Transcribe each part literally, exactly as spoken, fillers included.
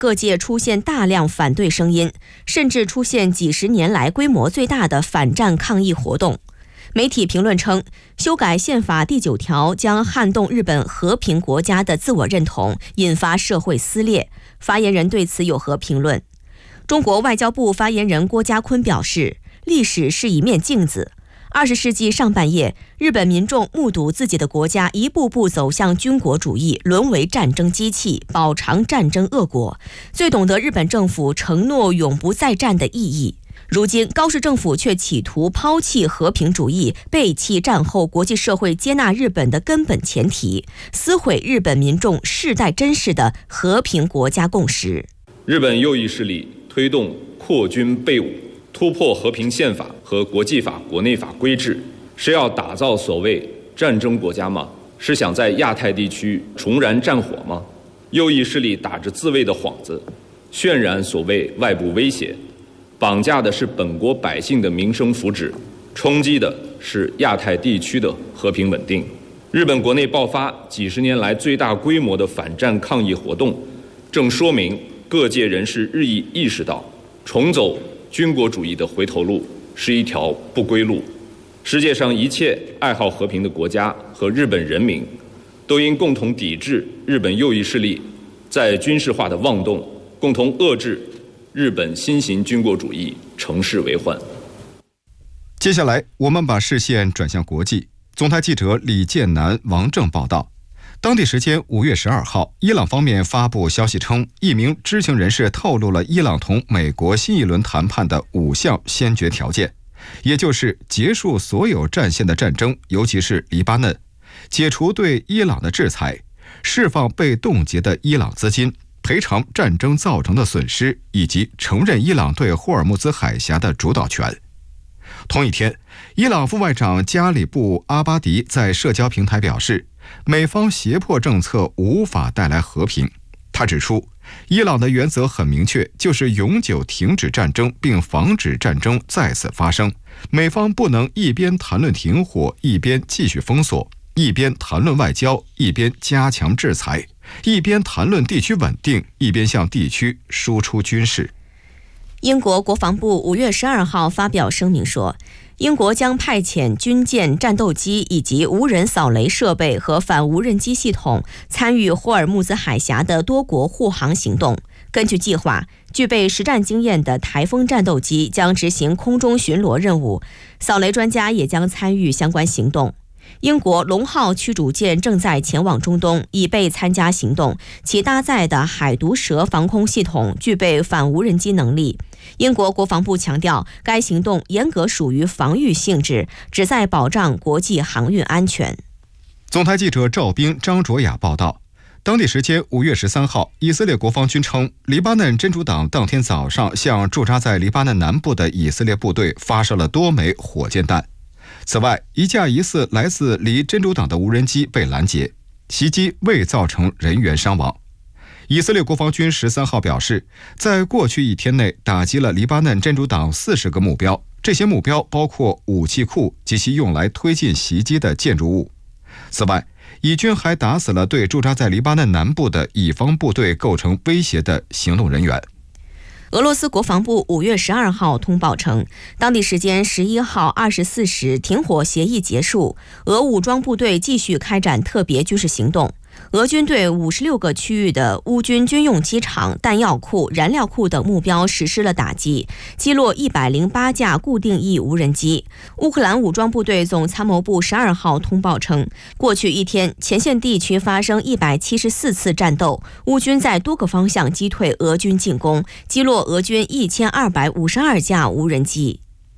各界出现大量反对声音，甚至出现几十年来规模最大的反战抗议活动。媒体评论称，修改宪法第九条将撼动日本和平国家的自我认同，引发社会撕裂。发言人对此有何评论？中国外交部发言人郭家坤表示，历史是一面镜子。二十世纪上半叶，日本民众目睹自己的国家一步步走向军国主义，沦为战争机器，饱尝战争恶果，最懂得日本政府承诺永不再战的意义。如今，高市政府却企图抛弃和平主义，背弃战后国际社会接纳日本的根本前提，撕毁日本民众世代珍视的和平国家共识。 日本右翼势力推动扩军备武，突破和平宪法和国际法、国内法规制，是要打造所谓战争国家吗？是想在亚太地区重燃战火吗？右翼势力打着自卫的幌子，渲染所谓外部威胁，绑架的是本国百姓的民生福祉，冲击的是亚太地区的和平稳定。日本国内爆发几十年来最大规模的反战抗议活动，正说明各界人士日益意识到，重走军国主义的回头路是一条不归路。世界上一切爱好和平的国家和日本人民，都应共同抵制日本右翼势力在军事化的妄动，共同遏制日本新型军国主义乘势为患。 接下来，我们把视线转向国际。总台记者李建南、王正报道，当地时间五月十二号，伊朗方面发布消息称，一名知情人士透露了伊朗同美国新一轮谈判的五项先决条件，也就是结束所有战线的战争，尤其是黎巴嫩，解除对伊朗的制裁，释放被冻结的伊朗资金，赔偿战争造成的损失，以及承认伊朗对霍尔木兹海峡的主导权。同一天，伊朗副外长加里布阿巴迪在社交平台表示，美方胁迫政策无法带来和平。他指出，伊朗的原则很明确，就是永久停止战争并防止战争再次发生。美方不能一边谈论停火，一边继续封锁，一边谈论外交，一边加强制裁，一边谈论地区稳定，一边向地区输出军事。 英国国防部五月十二号发表声明说，英国将派遣军舰、战斗机以及无人扫雷设备和反无人机系统参与霍尔木兹海峡的多国护航行动。根据计划，具备实战经验的台风战斗机将执行空中巡逻任务，扫雷专家也将参与相关行动。英国龙号驱逐舰正在前往中东，以备参加行动，其搭载的海毒蛇防空系统具备反无人机能力。英国国防部强调，该行动严格属于防御性质，旨在保障国际航运安全。 总台记者赵斌、张卓雅报道，当地时间五月十三号，以色列国防军称，黎巴嫩真主党当天早上向驻扎在黎巴嫩南部的以色列部队发射了多枚火箭弹。此外，一架疑似来自离真主党的无人机被拦截，袭击未造成人员伤亡。以色列国防军十三号表示，在过去一天内打击了黎巴嫩真主党四十个目标，这些目标包括武器库及其用来推进袭击的建筑物。此外，以军还打死了对驻扎在黎巴嫩南部的以方部队构成威胁的行动人员。 俄罗斯国防部五月十二号通报称，当地时间十一号二十四时，停火协议结束，俄武装部队继续开展特别军事行动。俄军对五十六个区域的乌军军用机场、弹药库、燃料库等目标实施了打击，击落一百零八架固定翼无人机。乌克兰武装部队总参谋部十二号通报称，过去一天，前线地区发生一百七十四次战斗，乌军在多个方向击退俄军进攻，击落俄军一千二百五十二架无人机。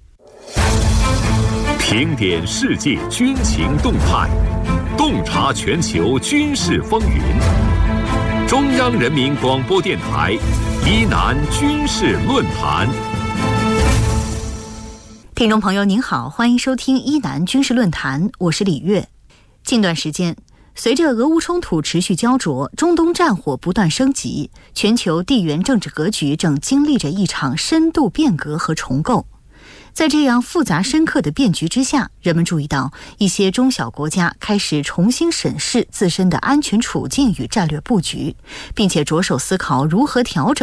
评点世界军情动态，洞察全球军事风云。中央人民广播电台伊南军事论坛。 听众朋友您好，欢迎收听伊南军事论坛，我是李月。近段时间，随着俄乌冲突持续焦灼，中东战火不断升级，全球地缘政治格局正经历着一场深度变革和重构。 在这样复杂深刻的变局之下，人们注意到一些中小国家开始重新审视自身的安全处境与战略布局，并且着手思考如何调整